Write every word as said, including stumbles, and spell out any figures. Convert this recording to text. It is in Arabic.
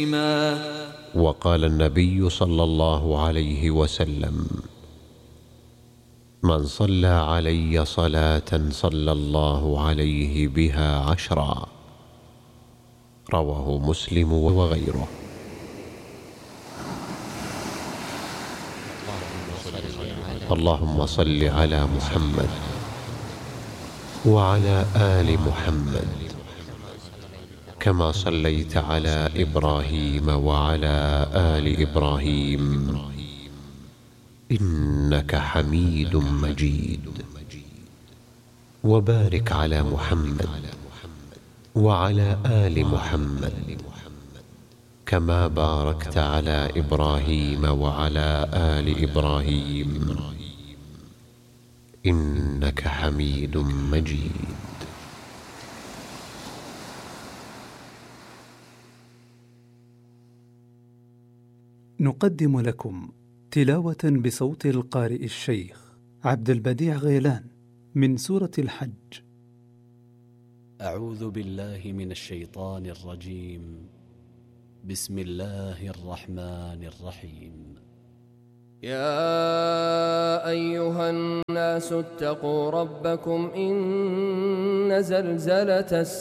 وقال النبي صلى الله عليه وسلم: من صلى علي صلاة صلى الله عليه بها عشرا. رواه مسلم وغيره. اللهم صل على محمد وعلى آل محمد كما صليت على إبراهيم وعلى آل إبراهيم إنك حميد مجيد. وبارك على محمد وعلى آل محمد كما باركت على إبراهيم وعلى آل إبراهيم إنك حميد مجيد. نقدم لكم تلاوة بصوت القارئ الشيخ عبد البديع غيلان من سورة الحج. أعوذ بالله من الشيطان الرجيم. بسم الله الرحمن الرحيم. يا أيها الناس اتقوا ربكم إن زلزلة الساعة